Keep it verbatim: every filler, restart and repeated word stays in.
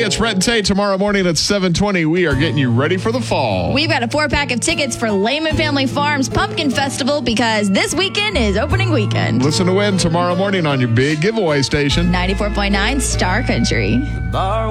It's Rhett and Tate tomorrow morning at seven twenty. We are getting you ready for the fall. We've got a four-pack of tickets for Lehman Family Farms Pumpkin Festival because this weekend is opening weekend. Listen to win tomorrow morning on your big giveaway station. ninety-four point nine Star Country.